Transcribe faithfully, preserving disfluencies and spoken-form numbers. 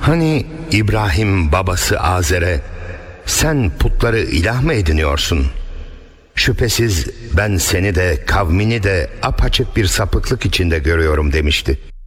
Hani İbrahim babası Azer'e sen putları ilah mı ediniyorsun? Şüphesiz ben seni de kavmini de apaçık bir sapıklık içinde görüyorum demişti.